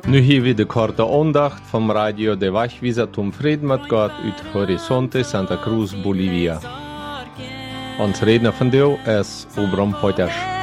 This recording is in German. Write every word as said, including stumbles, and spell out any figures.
Nu hier weer de korte aandacht van Radio de Wachwieser Tom Friedmatgard uit Horizonte Santa Cruz, Bolivia. Ons redner van deel is Obram Potters.